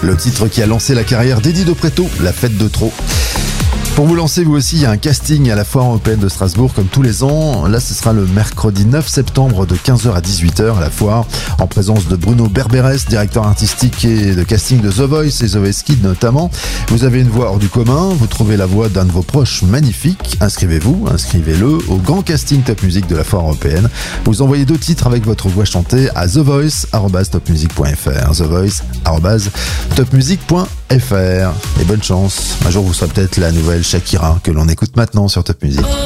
le titre qui a lancé la carrière d'Eddie de Pretto, La Fête de Trop. Pour vous lancer, vous aussi, il y a un casting à la Foire européenne de Strasbourg, comme tous les ans. Là, ce sera le mercredi 9 septembre de 15h à 18h à la Foire, en présence de Bruno Berberes, directeur artistique et de casting de The Voice et The Voice Kids notamment. Vous avez une voix hors du commun, vous trouvez la voix d'un de vos proches magnifique. Inscrivez-le au grand casting Top Music de la Foire européenne. Vous envoyez 2 titres avec votre voix chantée à thevoice@topmusic.fr. thevoice@topmusic.fr. Et bonne chance. Un jour, vous serez peut-être la nouvelle Shakira que l'on écoute maintenant sur Top Music.